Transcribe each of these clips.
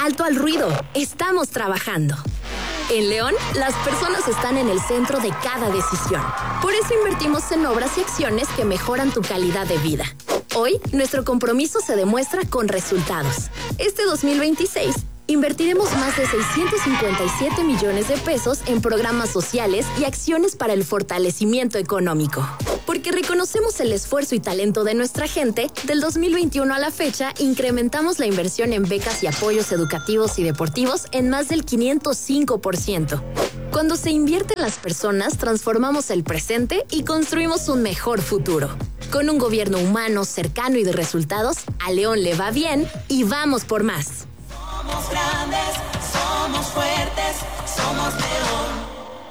alto al ruido, estamos trabajando. En León, las personas están en el centro de cada decisión. Por eso invertimos en obras y acciones que mejoran tu calidad de vida. Hoy, nuestro compromiso se demuestra con resultados. Este 2026, invertiremos más de 657 millones de pesos en programas sociales y acciones para el fortalecimiento económico. Porque reconocemos el esfuerzo y talento de nuestra gente, del 2021 a la fecha, incrementamos la inversión en becas y apoyos educativos y deportivos en más del 505%. Cuando se invierte en las personas, transformamos el presente y construimos un mejor futuro. Con un gobierno humano, cercano y de resultados, a León le va bien y vamos por más. Somos grandes, somos fuertes, somos León.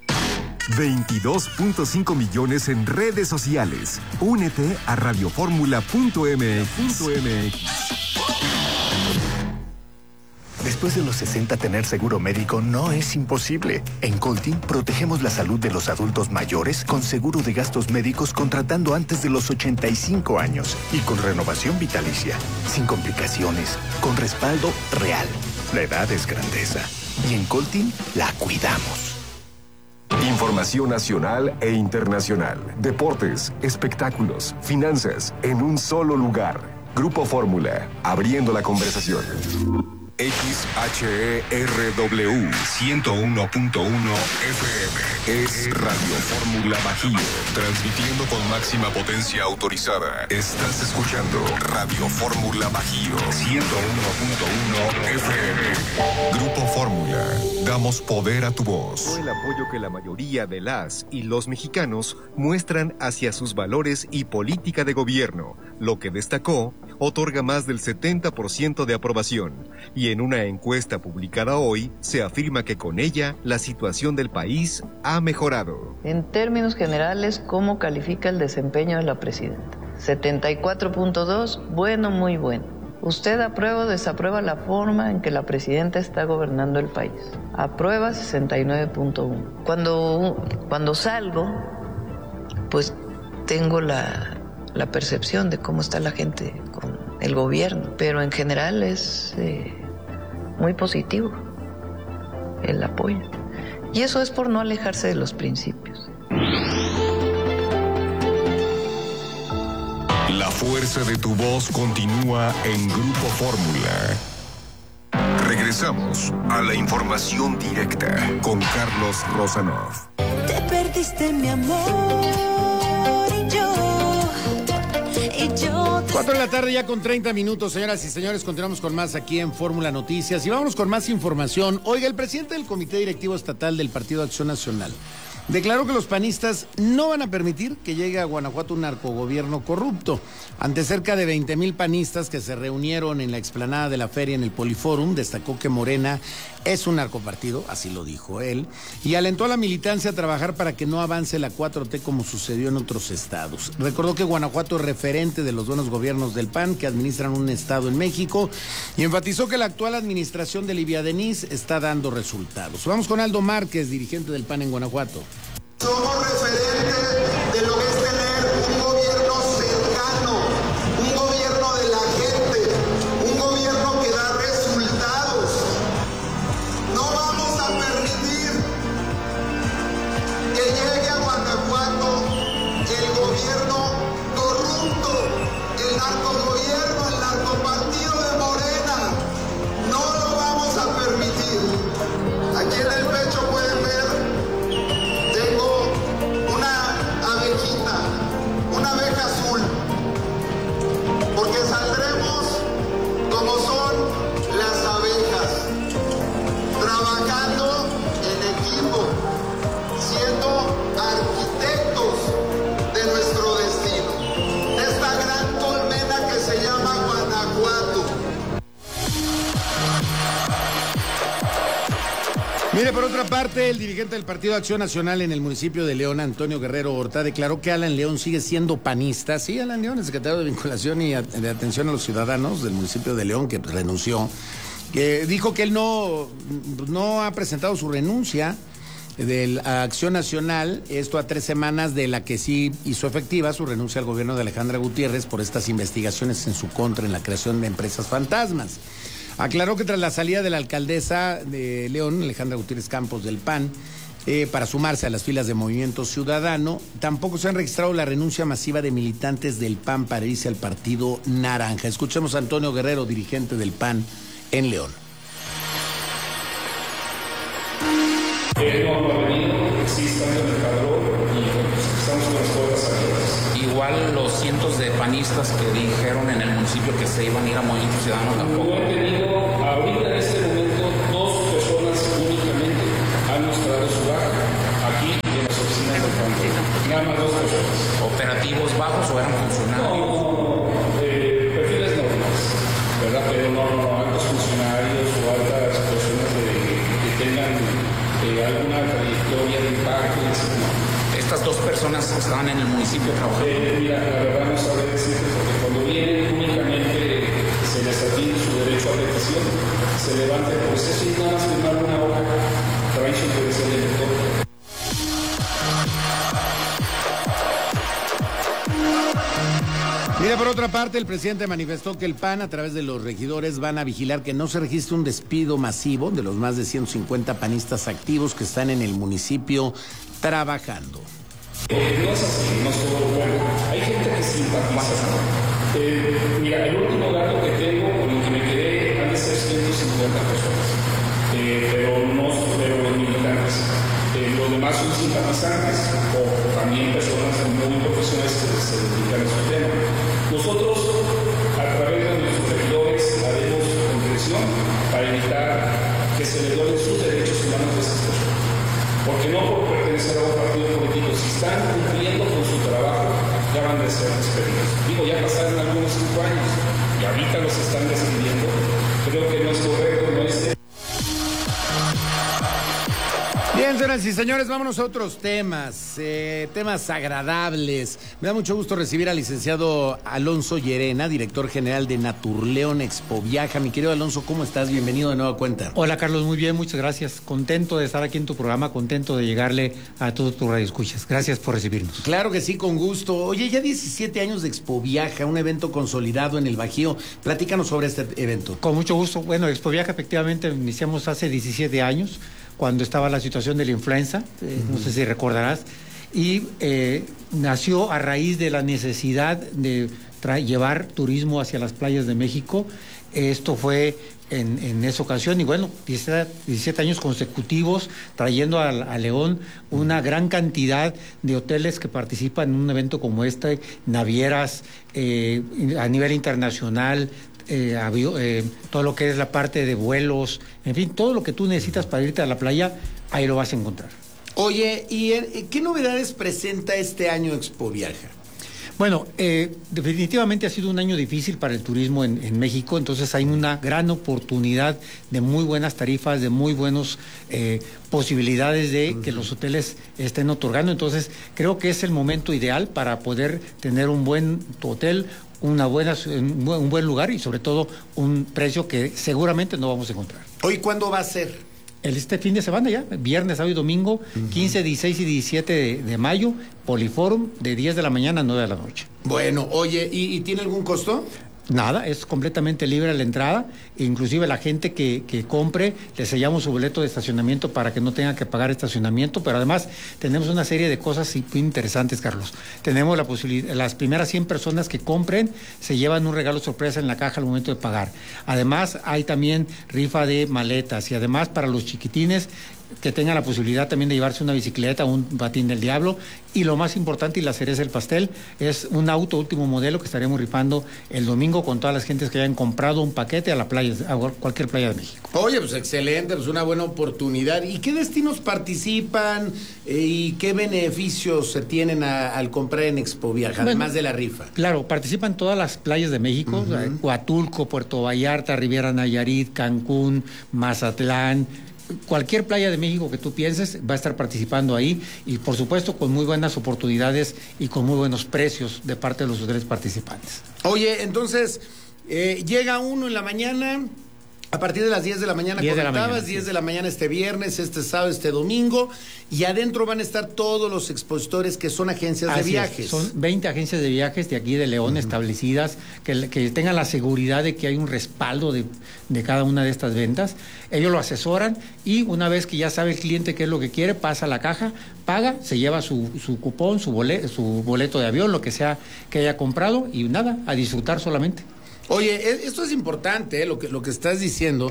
22.5 millones en redes sociales. Únete a radioformula.mx. Después de los 60, tener seguro médico no es imposible. En Coltin protegemos la salud de los adultos mayores con seguro de gastos médicos contratando antes de los 85 años y con renovación vitalicia, sin complicaciones, con respaldo real. La edad es grandeza y en Coltin la cuidamos. Información nacional e internacional. Deportes, espectáculos, finanzas, en un solo lugar. Grupo Fórmula, abriendo la conversación. XHERW 101.1 FM es Radio Fórmula Bajío, transmitiendo con máxima potencia autorizada. Estás escuchando Radio Fórmula Bajío 101.1 FM. Grupo Fórmula, damos poder a tu voz. El apoyo que la mayoría de las y los mexicanos muestran hacia sus valores y política de gobierno, lo que destacó, otorga más del 70% de aprobación. Y en una encuesta publicada hoy, se afirma que con ella la situación del país ha mejorado. En términos generales, ¿cómo califica el desempeño de la presidenta? 74.2, bueno, muy bueno. ¿Usted aprueba o desaprueba la forma en que la presidenta está gobernando el país? Aprueba 69.1. Cuando salgo, pues tengo la percepción de cómo está la gente con el gobierno, pero en general es muy positivo el apoyo. Y eso es por no alejarse de los principios. La fuerza de tu voz continúa en Grupo Fórmula. Regresamos a la información directa con Carlos Rosanov. Te perdiste mi amor y yo 4 de la tarde ya con 30 minutos, señoras y señores, continuamos con más aquí en Fórmula Noticias y vámonos con más información. Oiga, el presidente del Comité Directivo Estatal del Partido Acción Nacional declaró que los panistas no van a permitir que llegue a Guanajuato un narcogobierno corrupto. Ante cerca de 20,000 panistas que se reunieron en la explanada de la feria en el Poliforum, destacó que Morena es un narcopartido, así lo dijo él, y alentó a la militancia a trabajar para que no avance la 4T como sucedió en otros estados. Recordó que Guanajuato es referente de los buenos gobiernos del PAN que administran un estado en México y enfatizó que la actual administración de Livia Denis está dando resultados. Vamos con Aldo Márquez, dirigente del PAN en Guanajuato. Somos referentes de lo que es tener un gobierno cercano, un gobierno de la gente, un gobierno que da resultados. No vamos a permitir que llegue a Guanajuato el gobierno corrupto, el narcogobierno, el narcopartido de Morena. No lo vamos a permitir. Aquí en el pecho pueden ver. Una abeja azul, porque saldremos como son las abejas, trabajando en equipo, siendo arquitectos de nuestro destino, de esta gran colmena que se llama Guanajuato. Mire, por otra parte, el dirigente del Partido Acción Nacional en el municipio de León, Antonio Guerrero Horta, declaró que Alan León sigue siendo panista. Sí, Alan León, el secretario de Vinculación y de Atención a los Ciudadanos del municipio de León, que renunció, que dijo que él no ha presentado su renuncia de la Acción Nacional, esto a 3 semanas de la que sí hizo efectiva su renuncia al gobierno de Alejandra Gutiérrez por estas investigaciones en su contra en la creación de empresas fantasmas. Aclaró que tras la salida de la alcaldesa de León, Alejandra Gutiérrez Campos del PAN, para sumarse a las filas de Movimiento Ciudadano, tampoco se han registrado la renuncia masiva de militantes del PAN para irse al Partido Naranja. Escuchemos a Antonio Guerrero, dirigente del PAN en León. No ha venido, sí estamos en el padrón y estamos con las puertas abiertas. Igual los cientos de panistas que dijeron en el municipio que se iban a ir a Movimiento Ciudadano tampoco. No he tenido, ahorita en este momento, 2 personas únicamente han mostrado su baja aquí en las oficinas del PAN. Nada más 2 personas. ¿Operativos bajos o eran funcionarios? No, perfiles normales, ¿verdad? Pero no, altos funcionarios o altas personas que tengan alguna trayectoria de impacto. Estas 2 personas estaban en el municipio trabajando. Mira, la verdad no sabré decirte, porque cuando vienen únicamente se les atiende su derecho a petición, se levanta el proceso y nada más firmar una hoja, trae su credencial de elector. Mira, por otra parte, el presidente manifestó que el PAN, a través de los regidores, van a vigilar que no se registre un despido masivo de los más de 150 panistas activos que están en el municipio trabajando. No es así, no es todo bueno. Hay gente que simpatiza. Mira, el último dato que tengo, con el que me quedé, han de ser 150 personas. Pero los militantes. Los demás son simpatizantes o también personas muy profesionales que se dedican a su tema. Nosotros, a través de nuestros regidores, haremos presión para evitar que se les violen sus derechos humanos de esas personas. Porque no por pertenecer a un partido político, si están cumpliendo con su trabajo, ya van a ser despedidos. Digo, ya pasaron algunos 5 años y ahorita los están despidiendo. Creo que no es correcto, no es... Bien, señoras y señores, vámonos a otros temas, temas agradables. Me da mucho gusto recibir al licenciado Alonso Llerena, director general de Naturleón Expoviaja. Mi querido Alonso, ¿cómo estás? Bienvenido de nueva cuenta. Hola, Carlos, muy bien, muchas gracias. Contento de estar aquí en tu programa, contento de llegarle a todos tus radioescuchas. Gracias por recibirnos. Claro que sí, con gusto. Oye, ya 17 años de Expoviaja, un evento consolidado en el Bajío. Platícanos sobre este evento. Con mucho gusto. Bueno, Expoviaja efectivamente iniciamos hace 17 años. Cuando estaba la situación de la influenza, no sé si recordarás, y nació a raíz de la necesidad de llevar turismo hacia las playas de México. Esto fue en esa ocasión, y bueno, 17 años consecutivos trayendo a León una gran cantidad de hoteles que participan en un evento como este, navieras a nivel internacional, todo lo que es la parte de vuelos, en fin, todo lo que tú necesitas para irte a la playa, ahí lo vas a encontrar. Oye, ¿y qué novedades presenta este año Expoviaja? Bueno, definitivamente ha sido un año difícil para el turismo en México, entonces hay una gran oportunidad de muy buenas tarifas, de muy buenas posibilidades de que los hoteles estén otorgando, entonces creo que es el momento ideal para poder tener un buen hotel, un buen lugar y sobre todo un precio que seguramente no vamos a encontrar. ¿Hoy cuándo va a ser? Este fin de semana ya, viernes, sábado y domingo, 15, 16 y 17 de mayo, Poliforum, de 10 de la mañana a 9 de la noche. Bueno, oye, ¿y tiene algún costo? Nada, es completamente libre la entrada, inclusive la gente que compre, le sellamos su boleto de estacionamiento para que no tenga que pagar estacionamiento, pero además tenemos una serie de cosas muy interesantes, Carlos. Tenemos la posibilidad, las primeras 100 personas que compren se llevan un regalo sorpresa en la caja al momento de pagar. Además hay también rifa de maletas y además para los chiquitines que tengan la posibilidad también de llevarse una bicicleta, un patín del diablo, y lo más importante y la cereza del pastel es un auto último modelo que estaremos rifando el domingo con todas las gentes que hayan comprado un paquete a la playa, a cualquier playa de México. Oye, pues excelente, pues una buena oportunidad. ¿Y qué destinos participan y qué beneficios se tienen al comprar en Expoviaja, además de la rifa? Claro, participan todas las playas de México, Huatulco, Puerto Vallarta, Riviera Nayarit, Cancún, Mazatlán. Cualquier playa de México que tú pienses va a estar participando ahí y por supuesto con muy buenas oportunidades y con muy buenos precios de parte de los hoteles participantes. Oye, entonces llega uno en la mañana, A partir de las 10 de la mañana comentabas, 10 de la mañana este viernes, este sábado, este domingo, y adentro van a estar todos los expositores que son agencias de viajes. Son 20 agencias de viajes de aquí de León establecidas, que tengan la seguridad de que hay un respaldo de cada una de estas ventas. Ellos lo asesoran y una vez que ya sabe el cliente qué es lo que quiere, pasa a la caja, paga, se lleva su cupón, su boleto de avión, lo que sea que haya comprado y nada, a disfrutar solamente. Oye, esto es importante, lo que estás diciendo,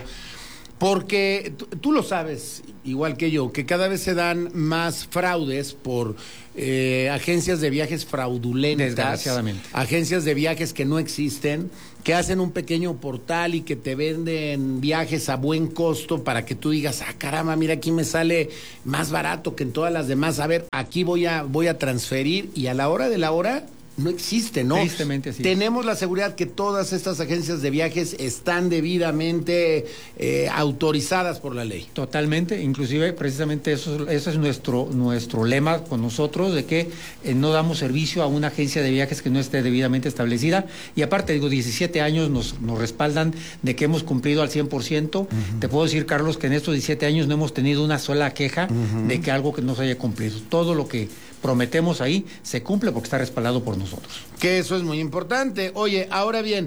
porque tú lo sabes, igual que yo, que cada vez se dan más fraudes por agencias de viajes fraudulentas. Desgraciadamente. Agencias de viajes que no existen, que hacen un pequeño portal y que te venden viajes a buen costo para que tú digas, caramba, mira, aquí me sale más barato que en todas las demás. A ver, aquí voy a transferir, y a la hora de la hora no existe, ¿no? Tristemente así. Tenemos la seguridad que todas estas agencias de viajes están debidamente autorizadas por la ley. Totalmente, inclusive precisamente eso es nuestro lema con nosotros, de que no damos servicio a una agencia de viajes que no esté debidamente establecida, y aparte, 17 años nos respaldan de que hemos cumplido al 100%. Te puedo decir, Carlos, que en estos 17 años no hemos tenido una sola queja de que algo que no se haya cumplido. Todo lo que prometemos ahí se cumple porque está respaldado por nosotros. Que eso es muy importante. Oye, ahora bien,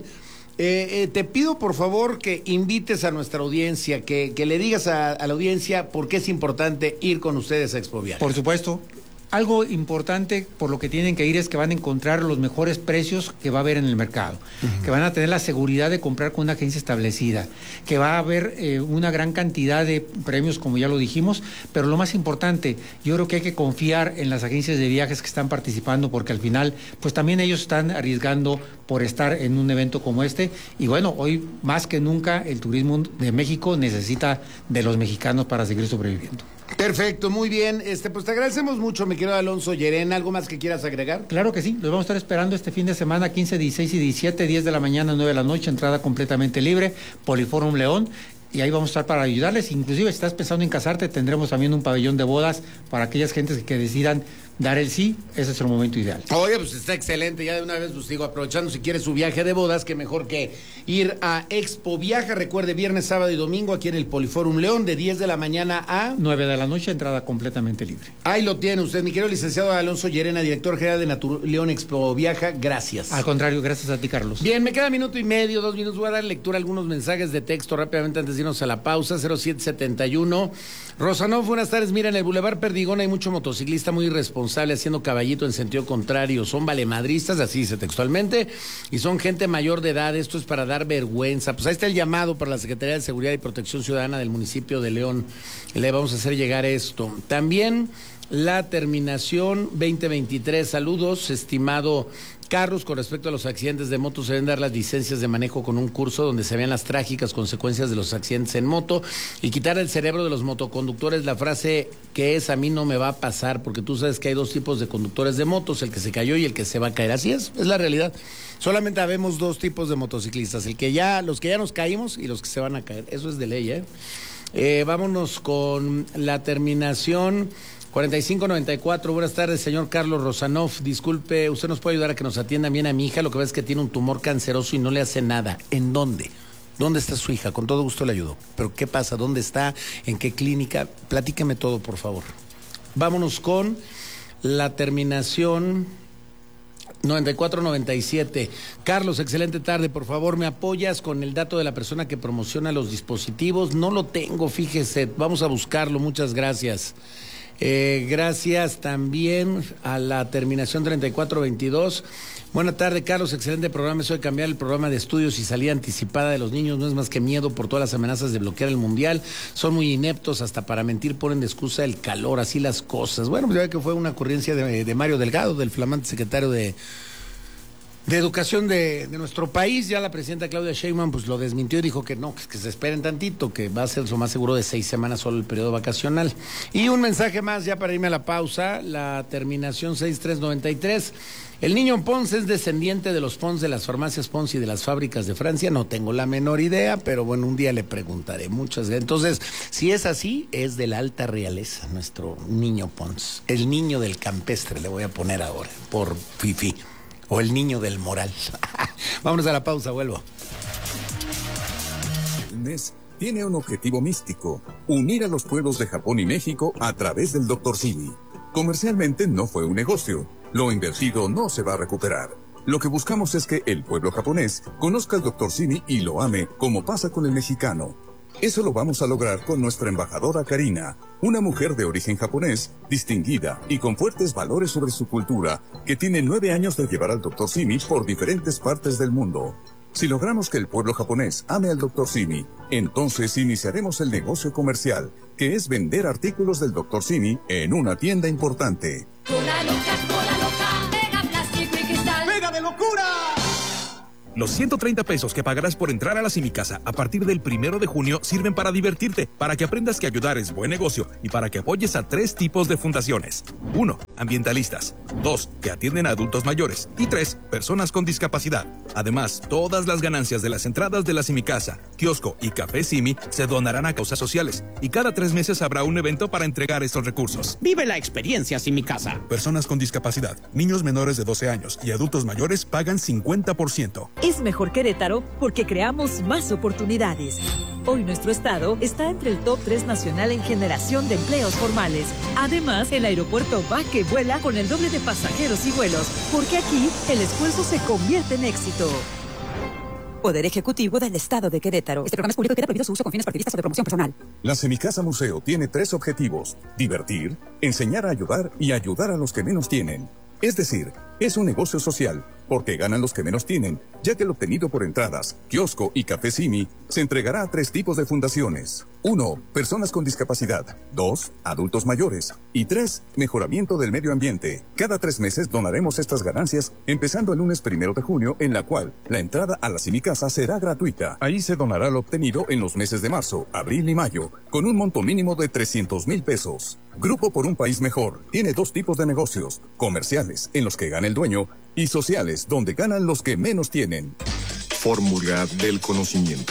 te pido por favor que invites a nuestra audiencia, que le digas a la audiencia por qué es importante ir con ustedes a Expo Viajes. Por supuesto. Algo importante por lo que tienen que ir es que van a encontrar los mejores precios que va a haber en el mercado, que van a tener la seguridad de comprar con una agencia establecida, que va a haber una gran cantidad de premios, como ya lo dijimos, pero lo más importante, yo creo que hay que confiar en las agencias de viajes que están participando, porque al final, pues también ellos están arriesgando por estar en un evento como este, y bueno, hoy más que nunca el turismo de México necesita de los mexicanos para seguir sobreviviendo. Perfecto, muy bien. Pues te agradecemos mucho, mi querido Alonso Llerena. ¿Algo más que quieras agregar? Claro que sí, los vamos a estar esperando este fin de semana, 15, 16 y 17, 10 de la mañana, 9 de la noche, entrada completamente libre, Poliforum León. Y ahí vamos a estar para ayudarles. Inclusive, si estás pensando en casarte, tendremos también un pabellón de bodas para aquellas gentes que decidan dar el sí. Ese es el momento ideal. Oye, pues está excelente. Ya de una vez, pues digo, aprovechando, si quieres su viaje de bodas, que mejor que ir a Expo Viaja. Recuerde, viernes, sábado y domingo aquí en el Poliforum León, de 10 de la mañana a 9 de la noche, entrada completamente libre. Ahí lo tiene usted, mi querido licenciado Alonso Llerena, director general de León Expo Viaja. Gracias. Al contrario, gracias a ti, Carlos. Bien, me queda minuto y medio, 2 minutos. Voy a dar lectura a algunos mensajes de texto rápidamente antes de irnos a la pausa. 0771. Rosanov, buenas tardes. Mira, en el Boulevard Perdigón hay mucho motociclista muy irresponsable haciendo caballito en sentido contrario. Son valemadristas, así dice textualmente, y son gente mayor de edad. Esto es para dar vergüenza. Pues ahí está el llamado para la Secretaría de Seguridad y Protección Ciudadana del municipio de León. Le vamos a hacer llegar esto. También la terminación 2023. Saludos, estimado Carlos. Con respecto a los accidentes de moto, se deben dar las licencias de manejo con un curso donde se vean las trágicas consecuencias de los accidentes en moto y quitar el cerebro de los motoconductores la frase que es: a mí no me va a pasar, porque tú sabes que hay dos tipos de conductores de motos, el que se cayó y el que se va a caer. Así es la realidad. Solamente habemos dos tipos de motociclistas, los que ya nos caímos y los que se van a caer. Eso es de ley, vámonos con la terminación 4594. Buenas tardes, señor Carlos Rosanov. Disculpe, ¿usted nos puede ayudar a que nos atiendan bien a mi hija? Lo que pasa es que tiene un tumor canceroso y no le hace nada. ¿En dónde? ¿Dónde está su hija? Con todo gusto le ayudo. ¿Pero qué pasa? ¿Dónde está? ¿En qué clínica? Platíqueme todo, por favor. Vámonos con la terminación 9497. Carlos, excelente tarde. Por favor, ¿me apoyas con el dato de la persona que promociona los dispositivos? No lo tengo, fíjese. Vamos a buscarlo. Muchas gracias. Gracias también a la terminación 3422. Buenas tardes, Carlos, excelente programa. Eso de cambiar el programa de estudios y salida anticipada de los niños no es más que miedo por todas las amenazas de bloquear el mundial. Son muy ineptos, hasta para mentir ponen de excusa el calor, así las cosas. Bueno, pues ya que fue una ocurrencia de Mario Delgado, del flamante secretario de Educación de nuestro país. Ya la presidenta Claudia Sheinbaum pues lo desmintió y dijo que no, que se esperen tantito, que va a ser lo más seguro de 6 semanas solo el periodo vacacional. Y un mensaje más ya para irme a la pausa, la terminación 6393. ¿El niño Pons es descendiente de los Pons de las farmacias Pons y de las fábricas de Francia? No tengo la menor idea, pero bueno, un día le preguntaré. Muchas gracias. Entonces, si es así, es de la alta realeza nuestro niño Pons. El niño del campestre le voy a poner ahora, por fifí. O el niño del moral. Vámonos a la pausa, vuelvo. tiene un objetivo místico: unir a los pueblos de Japón y México a través del Dr. Simi. Comercialmente no fue un negocio. Lo invertido no se va a recuperar. Lo que buscamos es que el pueblo japonés conozca al Dr. Simi y lo ame, como pasa con el mexicano. Eso lo vamos a lograr con nuestra embajadora Karina, una mujer de origen japonés, distinguida y con fuertes valores sobre su cultura, que tiene 9 años de llevar al Dr. Simi por diferentes partes del mundo. Si logramos que el pueblo japonés ame al Dr. Simi, entonces iniciaremos el negocio comercial, que es vender artículos del Dr. Simi en una tienda importante. Cola loca, pega plástico y cristal. ¡Pega de locura! Los 130 pesos que pagarás por entrar a la Simicasa a partir del 1 de junio sirven para divertirte, para que aprendas que ayudar es buen negocio y para que apoyes a 3 tipos de fundaciones. 1. Ambientalistas. 2. Que atienden a adultos mayores. Y 3. Personas con discapacidad. Además, todas las ganancias de las entradas de la Simicasa, kiosco y café Simi se donarán a causas sociales. Y cada 3 meses habrá un evento para entregar estos recursos. Vive la experiencia Simicasa. Personas con discapacidad, niños menores de 12 años y adultos mayores pagan 50%. Es mejor Querétaro porque creamos más oportunidades. Hoy nuestro estado está entre el top 3 nacional en generación de empleos formales. Además, el aeropuerto va que vuela con el doble de pasajeros y vuelos, porque aquí el esfuerzo se convierte en éxito. Poder Ejecutivo del Estado de Querétaro. Este programa es público y queda prohibido su uso con fines partidistas o de promoción personal. La Semicasa Museo tiene 3 objetivos: divertir, enseñar a ayudar y ayudar a los que menos tienen. Es decir, es un negocio social, porque ganan los que menos tienen, ya que lo obtenido por entradas, kiosco y café Simi se entregará a 3 tipos de fundaciones. 1. Personas con discapacidad. 2. Adultos mayores. Y 3. Mejoramiento del medio ambiente. Cada 3 meses donaremos estas ganancias, empezando el lunes 1 de junio, en la cual la entrada a la Simicasa será gratuita. Ahí se donará lo obtenido en los meses de marzo, abril y mayo, con un monto mínimo de 300,000 pesos. Grupo por un País Mejor tiene 2 tipos de negocios: comerciales, en los que gana el dueño, y sociales, donde ganan los que menos tienen. Fórmula del conocimiento.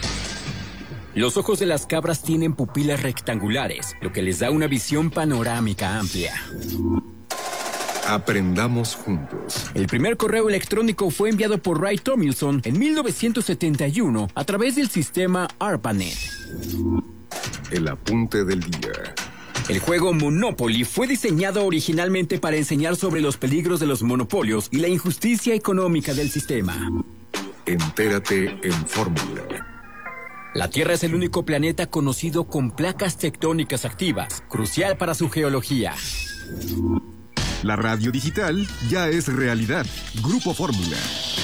Los ojos de las cabras tienen pupilas rectangulares, lo que les da una visión panorámica amplia. Aprendamos juntos. El primer correo electrónico fue enviado por Ray Tomlinson en 1971 a través del sistema ARPANET. El apunte del día. El juego Monopoly fue diseñado originalmente para enseñar sobre los peligros de los monopolios y la injusticia económica del sistema. Entérate en Fórmula. La Tierra es el único planeta conocido con placas tectónicas activas, crucial para su geología. La radio digital ya es realidad. Grupo Fórmula.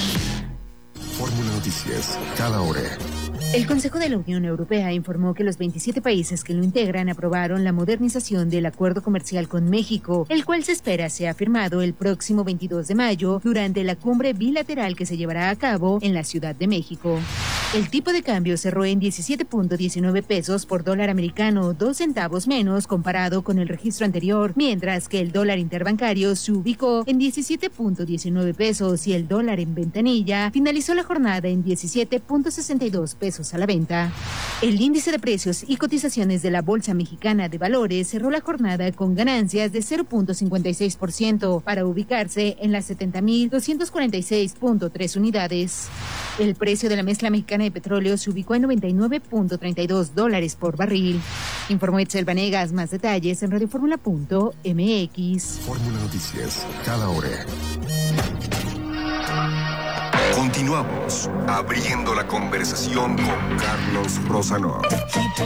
Fórmula Noticias, cada hora. El Consejo de la Unión Europea informó que los 27 países que lo integran aprobaron la modernización del acuerdo comercial con México, el cual se espera sea firmado el próximo 22 de mayo durante la cumbre bilateral que se llevará a cabo en la Ciudad de México. El tipo de cambio cerró en 17.19 pesos por dólar americano, 2 centavos menos comparado con el registro anterior, mientras que el dólar interbancario se ubicó en 17.19 pesos y el dólar en ventanilla finalizó la jornada en 17.62 pesos a la venta. El índice de precios y cotizaciones de la Bolsa Mexicana de Valores cerró la jornada con ganancias de 0.56% para ubicarse en las 70.246.3 unidades. El precio de la mezcla mexicana de petróleo se ubicó en $99.32 por barril. Informó Itzel Vanegas. Más detalles en radioformula.mx. Fórmula Noticias, cada hora. Continuamos abriendo la conversación con Carlos Rosanov.